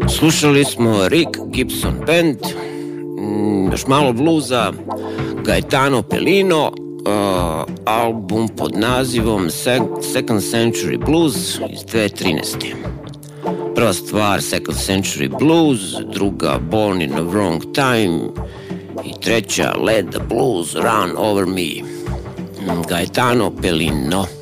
Slušali smo Rick Gibson Band, još malo bluza, Gaetano Pellino, album pod nazivom Second Century Blues iz 2013. Prva stvar Second Century Blues, druga Born in the Wrong Time i treća Let the Blues Run Over Me. Gaetano Pellino.